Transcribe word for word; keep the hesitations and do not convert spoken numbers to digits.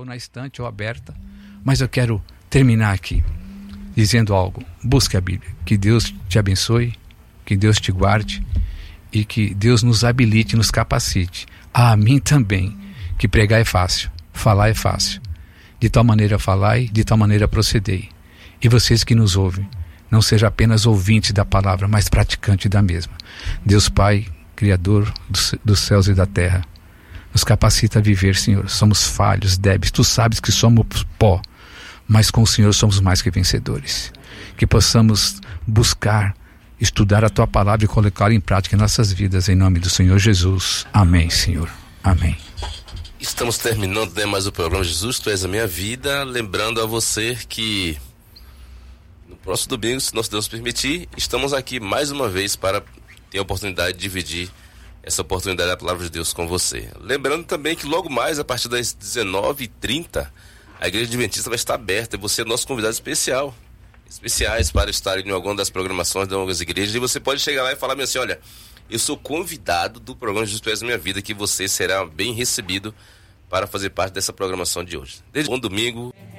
ou na estante ou aberta, mas eu quero terminar aqui dizendo algo. Busque a Bíblia. Que Deus te abençoe, que Deus te guarde e que Deus nos habilite, nos capacite. A mim também, que pregar é fácil, falar é fácil. De tal maneira falai, de tal maneira procedei. E vocês que nos ouvem, não seja apenas ouvinte da palavra, mas praticante da mesma. Deus Pai, Criador dos céus e da terra, nos capacita a viver, Senhor. Somos falhos, débeis. Tu sabes que somos pó, mas com o Senhor somos mais que vencedores. Que possamos buscar, estudar a Tua palavra e colocá-la em prática em nossas vidas, em nome do Senhor Jesus. Amém, Senhor. Amém. Estamos terminando, né, mais o programa Jesus, Tu És a Minha Vida. Lembrando a você que no próximo domingo, se nosso Deus permitir, estamos aqui mais uma vez para ter a oportunidade de dividir essa oportunidade da Palavra de Deus com você. Lembrando também que logo mais, a partir das dezenove e trinta, a Igreja Adventista vai estar aberta e você é nosso convidado especial. Especiais para estar em alguma das programações de algumas igrejas. E você pode chegar lá e falar assim: olha, eu sou convidado do programa Jesus Tu És a Minha Vida, que você será bem recebido para fazer parte dessa programação de hoje. Desde bom domingo.